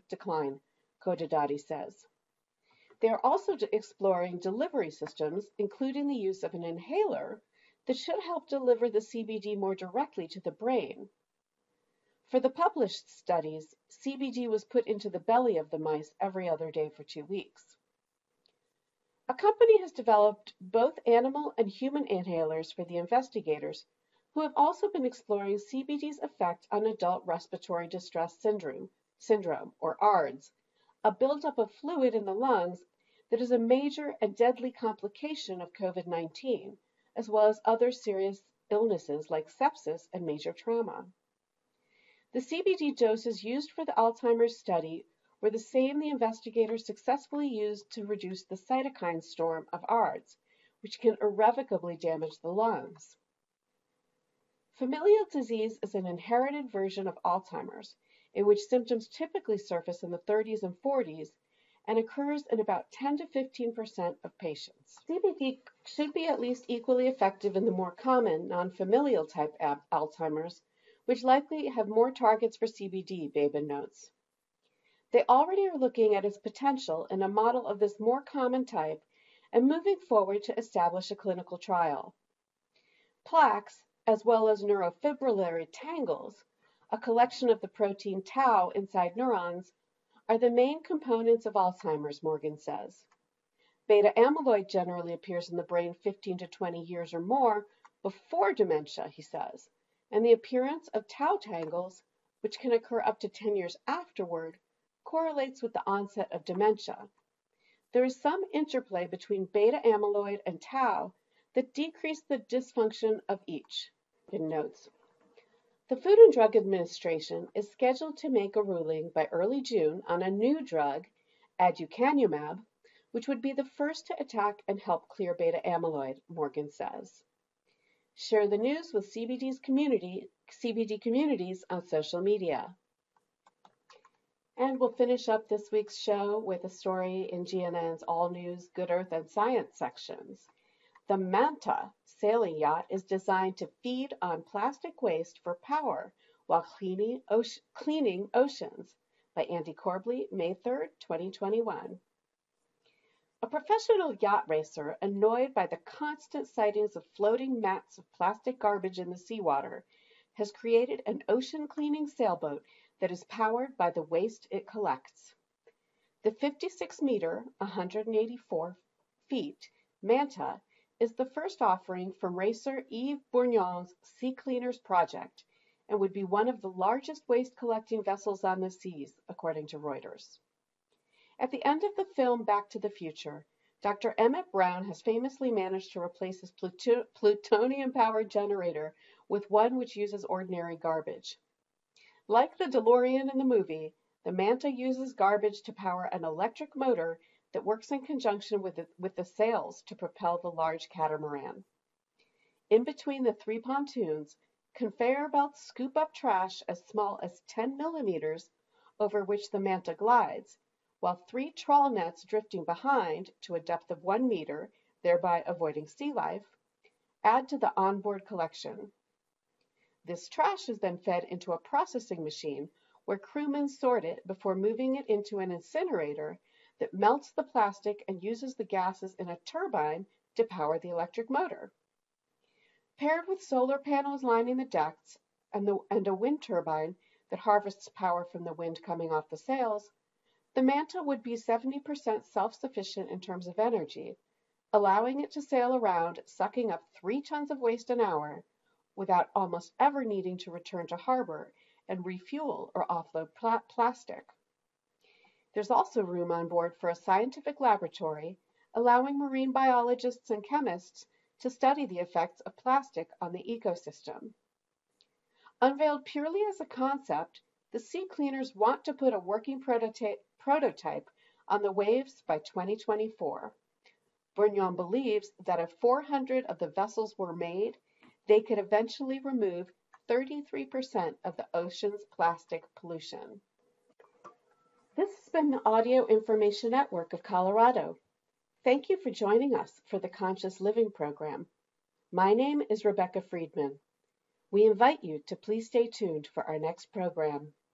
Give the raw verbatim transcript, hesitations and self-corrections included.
decline, Codadati says. They are also exploring delivery systems, including the use of an inhaler that should help deliver the C B D more directly to the brain. For the published studies, C B D was put into the belly of the mice every other day for two weeks. A company has developed both animal and human inhalers for the investigators, who have also been exploring C B D's effect on adult respiratory distress syndrome, syndrome, or A R D S, a buildup of fluid in the lungs that is a major and deadly complication of COVID nineteen, as well as other serious illnesses like sepsis and major trauma. The C B D doses used for the Alzheimer's study were the same the investigators successfully used to reduce the cytokine storm of A R D S, which can irrevocably damage the lungs. Familial disease is an inherited version of Alzheimer's, in which symptoms typically surface in the thirties and forties and occurs in about ten to fifteen percent of patients. C B D should be at least equally effective in the more common non-familial type Alzheimer's, which likely have more targets for C B D, Babin notes. They already are looking at its potential in a model of this more common type and moving forward to establish a clinical trial. Plaques, as well as neurofibrillary tangles, a collection of the protein tau inside neurons, are the main components of Alzheimer's, Morgan says. Beta amyloid generally appears in the brain fifteen to twenty years or more before dementia, he says, and the appearance of tau tangles, which can occur up to ten years afterward, correlates with the onset of dementia. There is some interplay between beta amyloid and tau that decrease the dysfunction of each, in notes. The Food and Drug Administration is scheduled to make a ruling by early June on a new drug, aducanumab, which would be the first to attack and help clear beta amyloid, Morgan says. Share the news with C B D's community, C B D communities on social media. And we'll finish up this week's show with a story in G N N's All News, Good Earth, and Science sections. The Manta sailing yacht is designed to feed on plastic waste for power while cleaning, ocean, cleaning oceans, by Andy Corbley, May third, twenty twenty-one. A professional yacht racer, annoyed by the constant sightings of floating mats of plastic garbage in the seawater, has created an ocean cleaning sailboat that is powered by the waste it collects. The fifty-six meter, one hundred eighty-four feet, Manta is the first offering from racer Yves Bournon's Sea Cleaners project and would be one of the largest waste collecting vessels on the seas, according to Reuters. At the end of the film Back to the Future, Doctor Emmett Brown has famously managed to replace his plutonium-powered generator with one which uses ordinary garbage. Like the DeLorean in the movie, the Manta uses garbage to power an electric motor that works in conjunction with the, with the sails to propel the large catamaran. In between the three pontoons, conveyor belts scoop up trash as small as ten millimeters over which the Manta glides, while three trawl nets drifting behind to a depth of one meter, thereby avoiding sea life, add to the onboard collection. This trash is then fed into a processing machine where crewmen sort it before moving it into an incinerator that melts the plastic and uses the gases in a turbine to power the electric motor. Paired with solar panels lining the decks and, the, and a wind turbine that harvests power from the wind coming off the sails, the Manta would be seventy percent self-sufficient in terms of energy, allowing it to sail around sucking up three tons of waste an hour without almost ever needing to return to harbor and refuel or offload pl- plastic. There's also room on board for a scientific laboratory, allowing marine biologists and chemists to study the effects of plastic on the ecosystem. Unveiled purely as a concept, the Sea Cleaners want to put a working prototype, prototype on the waves by twenty twenty-four. Bournon believes that if four hundred of the vessels were made, they could eventually remove thirty-three percent of the ocean's plastic pollution. This has been the Audio Information Network of Colorado. Thank you for joining us for the Conscious Living program. My name is Rebecca Friedman. We invite you to please stay tuned for our next program.